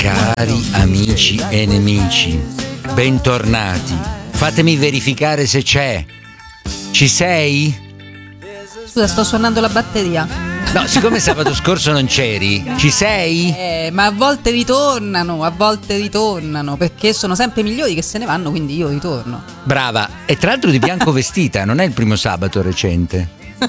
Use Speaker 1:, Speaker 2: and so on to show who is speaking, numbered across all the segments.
Speaker 1: Cari amici e nemici, bentornati. Fatemi verificare se c'è. Ci sei?
Speaker 2: Scusa, sto suonando la batteria.
Speaker 1: No, siccome sabato scorso non c'eri, ci sei?
Speaker 2: Ma a volte ritornano, perché sono sempre migliori che se ne vanno, quindi io ritorno.
Speaker 1: Brava, e tra l'altro di bianco vestita, non è il primo sabato recente.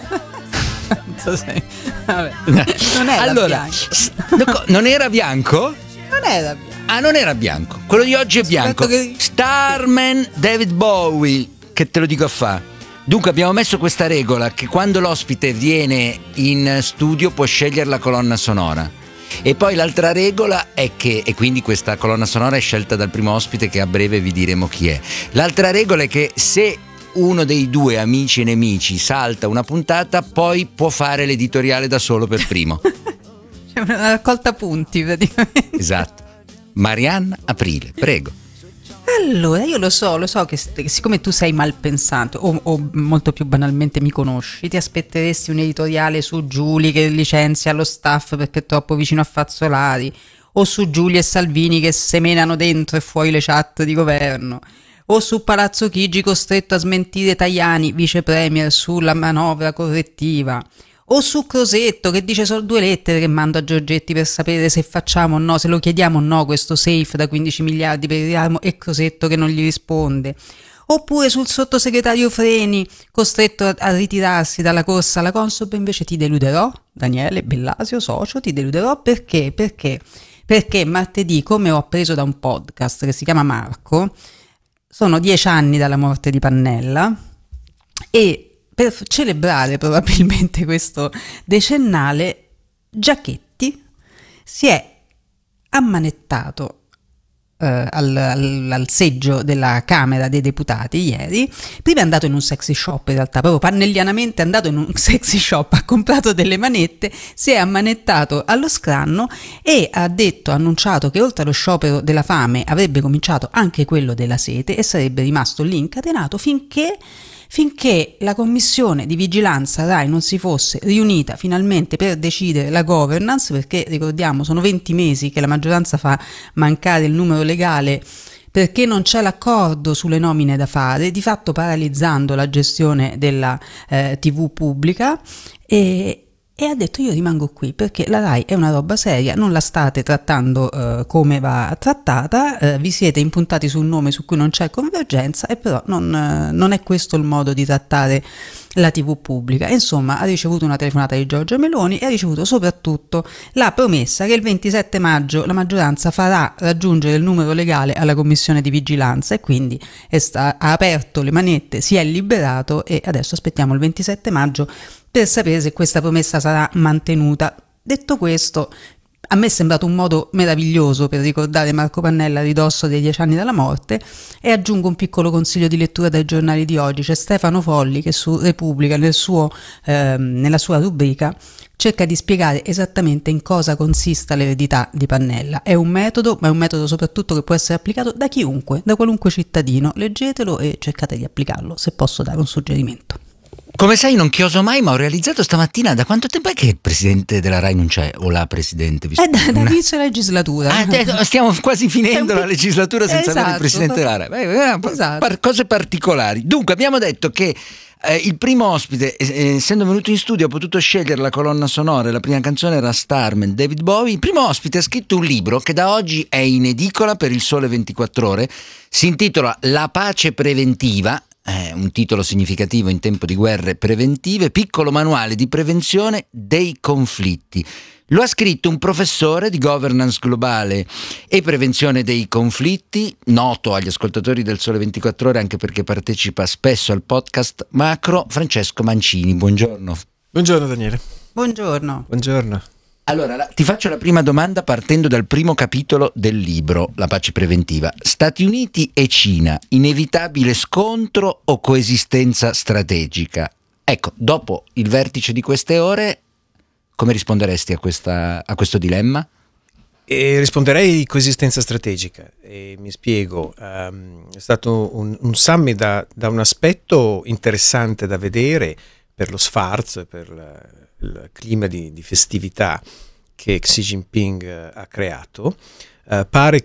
Speaker 2: Vabbè. Non era
Speaker 1: allora,
Speaker 2: bianco.
Speaker 1: Non era bianco?
Speaker 2: Non era bianco.
Speaker 1: Ah, non era bianco. Quello di oggi è bianco. Starman David Bowie, che te lo dico a fa. Dunque abbiamo messo questa regola che quando l'ospite viene in studio può scegliere la colonna sonora. E poi l'altra regola è che, e quindi questa colonna sonora è scelta dal primo ospite che a breve vi diremo chi è. L'altra regola è che se uno dei due amici e nemici salta una puntata, poi può fare l'editoriale da solo per primo.
Speaker 2: C'è una raccolta punti praticamente.
Speaker 1: Esatto. Marianna Aprile, prego.
Speaker 2: Allora, io lo so che siccome tu sei malpensante o molto più banalmente mi conosci, ti aspetteresti un editoriale su Giuli che licenzia lo staff perché è troppo vicino a Fazzolari, o su Giulia e Salvini che semenano dentro e fuori le chat di governo, o su Palazzo Chigi costretto a smentire Tajani, vice premier, sulla manovra correttiva, o su Crosetto che dice sono 2 lettere che mando a Giorgetti per sapere se facciamo o no, se lo chiediamo o no questo safe da 15 miliardi per il ramo, e Crosetto che non gli risponde. Oppure sul sottosegretario Freni costretto a ritirarsi dalla corsa alla Consob. Invece ti deluderò, Daniele Bellasio, socio, ti deluderò perché martedì, come ho appreso da un podcast che si chiama Marco, sono 10 anni dalla morte di Pannella e per celebrare probabilmente questo decennale, Giachetti si è ammanettato al seggio della Camera dei Deputati ieri. Prima è andato in un sexy shop, in realtà proprio pannellianamente è andato in un sexy shop, ha comprato delle manette, si è ammanettato allo scranno e ha annunciato che oltre allo sciopero della fame avrebbe cominciato anche quello della sete e sarebbe rimasto lì incatenato finché la commissione di vigilanza Rai non si fosse riunita finalmente per decidere la governance, perché ricordiamo sono 20 mesi che la maggioranza fa mancare il numero legale perché non c'è l'accordo sulle nomine da fare, di fatto paralizzando la gestione della TV pubblica, e ha detto io rimango qui perché la Rai è una roba seria, non la state trattando come va trattata, vi siete impuntati su un nome su cui non c'è convergenza e però non è questo il modo di trattare la TV pubblica. E insomma ha ricevuto una telefonata di Giorgia Meloni e ha ricevuto soprattutto la promessa che il 27 maggio la maggioranza farà raggiungere il numero legale alla commissione di vigilanza e quindi ha aperto le manette, si è liberato e adesso aspettiamo il 27 maggio per sapere se questa promessa sarà mantenuta. Detto questo, a me è sembrato un modo meraviglioso per ricordare Marco Pannella a ridosso dei 10 anni dalla morte, e aggiungo un piccolo consiglio di lettura dai giornali di oggi. C'è Stefano Folli che su Repubblica nella sua rubrica cerca di spiegare esattamente in cosa consista l'eredità di Pannella. È un metodo, ma è un metodo soprattutto che può essere applicato da chiunque, da qualunque cittadino. Leggetelo e cercate di applicarlo, se posso dare un suggerimento.
Speaker 1: Come sai non chioso mai, ma ho realizzato stamattina da quanto tempo è che il presidente della Rai non c'è, o la presidente?
Speaker 2: Da inizio legislatura.
Speaker 1: Stiamo quasi finendo la legislatura senza avere il presidente della Rai.
Speaker 2: Esatto.
Speaker 1: Cose particolari. Dunque abbiamo detto che il primo ospite, essendo venuto in studio, ha potuto scegliere la colonna sonora. La prima canzone era Starman, David Bowie. Il primo ospite ha scritto un libro che da oggi è in edicola per il Sole 24 Ore. Si intitola La pace preventiva. Un titolo significativo in tempo di guerre preventive, piccolo manuale di prevenzione dei conflitti. Lo ha scritto un professore di governance globale e prevenzione dei conflitti, noto agli ascoltatori del Sole 24 Ore anche perché partecipa spesso al podcast Macro, Francesco Mancini. Buongiorno.
Speaker 3: Buongiorno Daniele.
Speaker 2: Buongiorno.
Speaker 1: Allora, ti faccio la prima domanda partendo dal primo capitolo del libro, La pace preventiva. Stati Uniti e Cina, inevitabile scontro o coesistenza strategica? Ecco, dopo il vertice di queste ore, come risponderesti a questo dilemma?
Speaker 3: Risponderei coesistenza strategica, e mi spiego. È stato un summit da un aspetto interessante da vedere per lo sfarzo e per il clima di festività, che Xi Jinping ha creato. Pare